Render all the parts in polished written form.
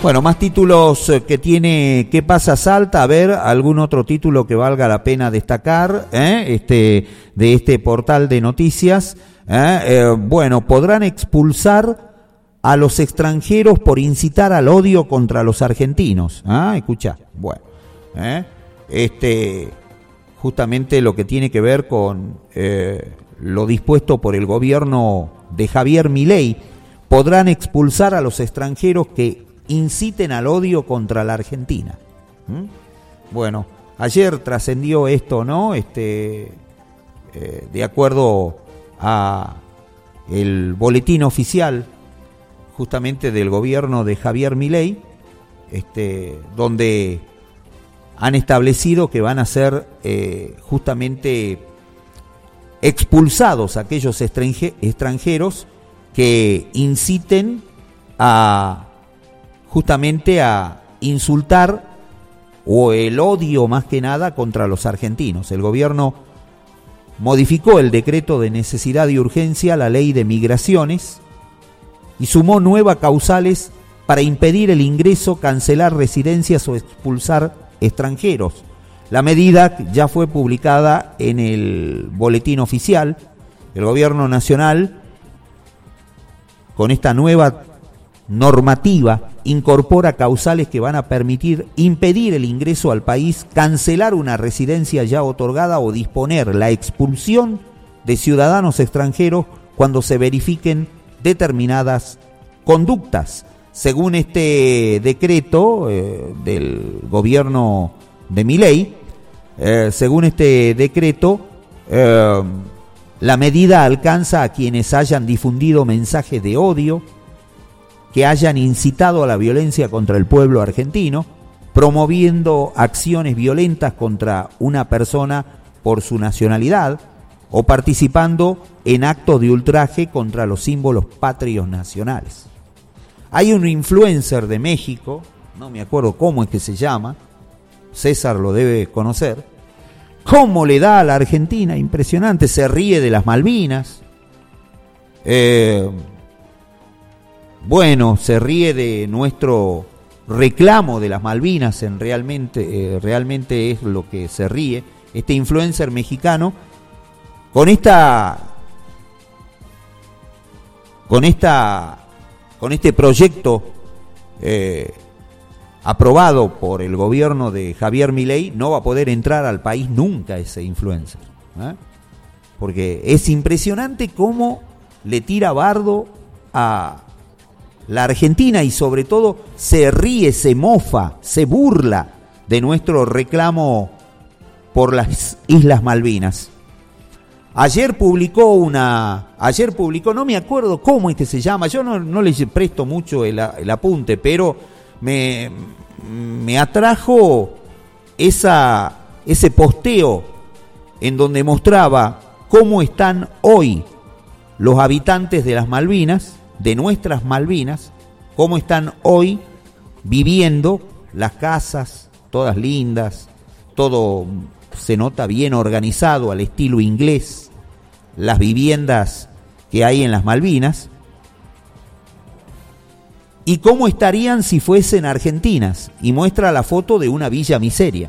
Bueno, más títulos que tiene ¿Qué pasa Salta? A ver, algún otro título que valga la pena destacar, de este portal de noticias. Bueno, podrán expulsar a los extranjeros por incitar al odio contra los argentinos. Escuchá, bueno, justamente lo que tiene que ver con lo dispuesto por el gobierno de Javier Milei. Podrán expulsar a los extranjeros que inciten al odio contra la Argentina. Bueno, ayer trascendió esto, ¿no? De acuerdo a el boletín oficial justamente del gobierno de Javier Milei, donde han establecido que van a ser justamente expulsados aquellos extranjeros que inciten justamente a insultar o el odio más que nada contra los argentinos. El gobierno modificó el decreto de necesidad y urgencia, la ley de migraciones, y sumó nuevas causales para impedir el ingreso, cancelar residencias o expulsar extranjeros. La medida ya fue publicada en el boletín oficial. El gobierno nacional, con esta nueva normativa, incorpora causales que van a permitir impedir el ingreso al país, cancelar una residencia ya otorgada o disponer la expulsión de ciudadanos extranjeros cuando se verifiquen determinadas conductas. Según este decreto del gobierno de Milei, según este decreto, la medida alcanza a quienes hayan difundido mensajes de odio, que hayan incitado a la violencia contra el pueblo argentino, promoviendo acciones violentas contra una persona por su nacionalidad o participando en actos de ultraje contra los símbolos patrios nacionales. Hay un influencer de México, no me acuerdo cómo es que se llama, César lo debe conocer, cómo le da a la Argentina, impresionante, se ríe de las Malvinas, bueno, se ríe de nuestro reclamo de las Malvinas, realmente es lo que se ríe, este influencer mexicano, con este proyecto aprobado por el gobierno de Javier Milei, no va a poder entrar al país nunca ese influencer, porque es impresionante cómo le tira bardo a la Argentina y sobre todo se ríe, se mofa, se burla de nuestro reclamo por las Islas Malvinas. Ayer publicó, no me acuerdo cómo es que se llama, yo no le presto mucho el apunte, pero me atrajo ese posteo en donde mostraba cómo están hoy los habitantes de las Malvinas, de nuestras Malvinas, cómo están hoy viviendo, las casas, todas lindas, todo se nota bien organizado al estilo inglés, las viviendas que hay en las Malvinas, y cómo estarían si fuesen argentinas, y muestra la foto de una villa miseria.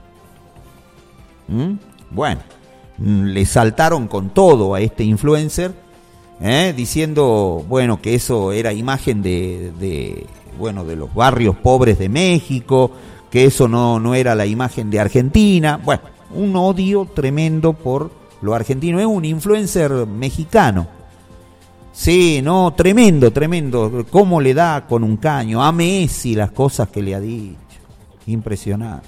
Bueno, le saltaron con todo a este influencer, diciendo, bueno, que eso era imagen de los barrios pobres de México, que eso no era la imagen de Argentina. Bueno, un odio tremendo por lo argentino. Es un influencer mexicano. Sí, no, tremendo, cómo le da con un caño a Messi las cosas que le ha dicho, impresionante.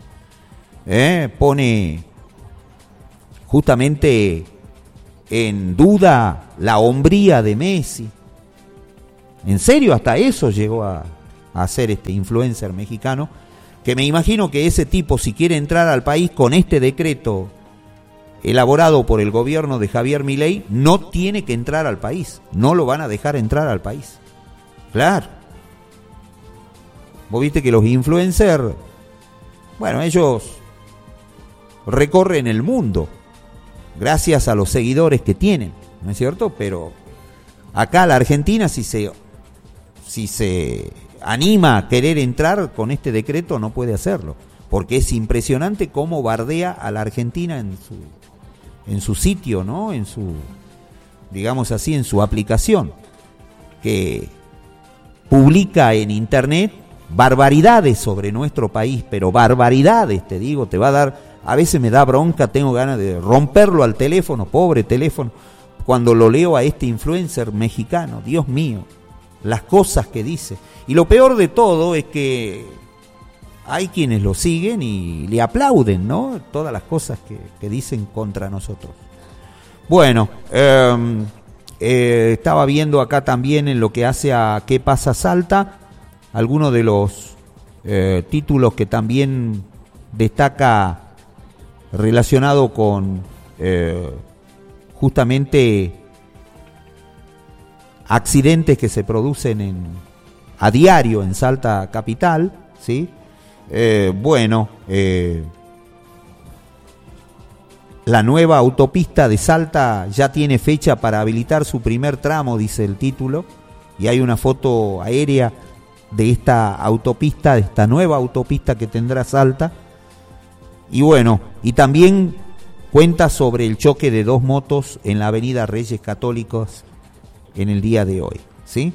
Pone justamente en duda la hombría de Messi. En serio, hasta eso llegó a hacer este influencer mexicano, que me imagino que ese tipo, si quiere entrar al país con este decreto elaborado por el gobierno de Javier Milei, no tiene que entrar al país, no lo van a dejar entrar al país. Claro. Vos viste que los influencers, bueno, ellos recorren el mundo gracias a los seguidores que tienen, ¿no es cierto? Pero acá la Argentina, si se anima a querer entrar con este decreto no puede hacerlo, porque es impresionante cómo bardea a la Argentina en su sitio, ¿no? En su, digamos así, en su aplicación, que publica en internet barbaridades sobre nuestro país, pero barbaridades, te digo, te va a dar, a veces me da bronca, tengo ganas de romperlo al teléfono, pobre teléfono, cuando lo leo a este influencer mexicano, Dios mío, las cosas que dice. Y lo peor de todo es que hay quienes lo siguen y le aplauden, ¿no? Todas las cosas que dicen contra nosotros. Bueno, estaba viendo acá también en lo que hace a ¿Qué pasa Salta? Algunos de los títulos que también destaca relacionado con justamente accidentes que se producen a diario en Salta capital, ¿sí? La nueva autopista de Salta ya tiene fecha para habilitar su primer tramo, dice el título, y hay una foto aérea de esta autopista, de esta nueva autopista que tendrá Salta. Y bueno, y también cuenta sobre el choque de dos motos en la avenida Reyes Católicos en el día de hoy, ¿sí?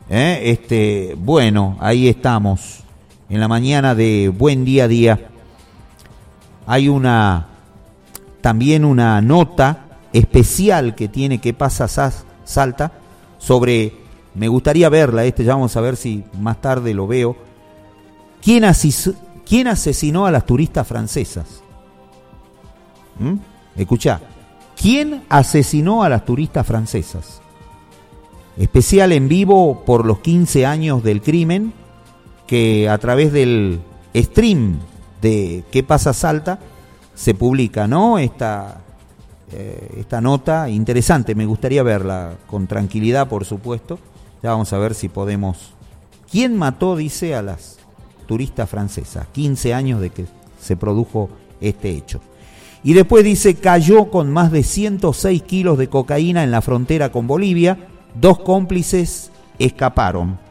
Bueno, ahí estamos, en la mañana de Buen Día a Día. Hay también una nota especial que tiene ¿Qué pasa Salta? Sobre, me gustaría verla, ya vamos a ver si más tarde lo veo. ¿Quién asesinó a las turistas francesas? Escuchá, ¿quién asesinó a las turistas francesas? Especial en vivo por los 15 años del crimen, que a través del stream de ¿Qué pasa Salta? Se publica, ¿no? Esta nota interesante, me gustaría verla con tranquilidad, por supuesto. Ya vamos a ver si podemos. ¿Quién mató, dice, a las turistas francesas? 15 años de que se produjo este hecho. Y después dice, cayó con más de 106 kilos de cocaína en la frontera con Bolivia, 2 cómplices escaparon.